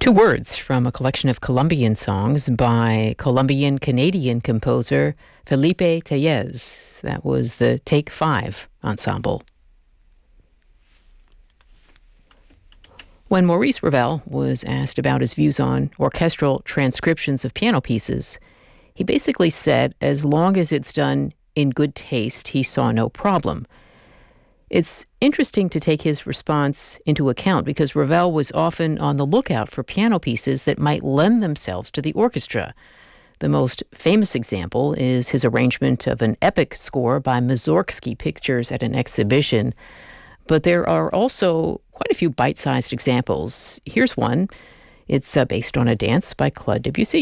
Two words from a collection of Colombian songs by Colombian-Canadian composer Felipe Tellez. That was the Take 5 ensemble. When Maurice Ravel was asked about his views on orchestral transcriptions of piano pieces, he basically said as long as it's done in good taste, he saw no problem. It's interesting to take his response into account because Ravel was often on the lookout for piano pieces that might lend themselves to the orchestra. The most famous example is his arrangement of an epic score by Mussorgsky Pictures at an exhibition. But there are also quite a few bite-sized examples. Here's one. It's based on a dance by Claude Debussy.